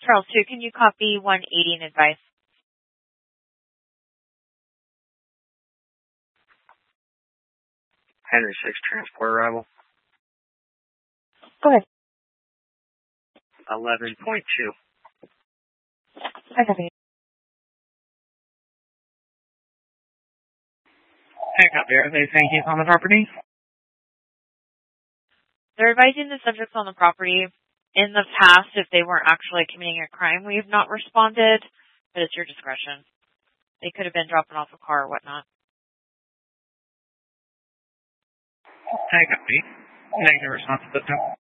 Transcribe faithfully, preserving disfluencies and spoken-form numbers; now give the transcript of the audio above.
Charles two, can you copy one eighty and advice? Henry six, transport arrival. Go ahead. eleven point two. I copy. I copy. Are they saying he's on the property? They're advising the subjects on the property. In the past, if they weren't actually committing a crime, we have not responded, but it's your discretion. They could have been dropping off a car or whatnot. I copy. Negative response to the